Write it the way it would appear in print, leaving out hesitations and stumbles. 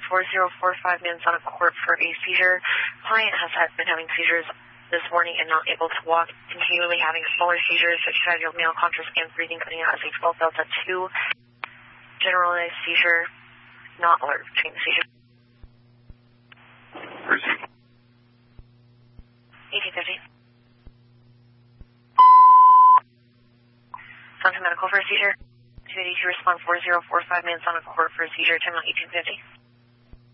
4045 Manzana Court for a seizure. Client has been having seizures this morning and not able to walk, continually having smaller seizures, such as your male contrast and breathing coming out as a 12 delta 2. Generalized seizure, not alert between the seizure. 1850. Sunshine Medical for a seizure. 282 respond 4045 Manzana Court for a seizure, time out 1850.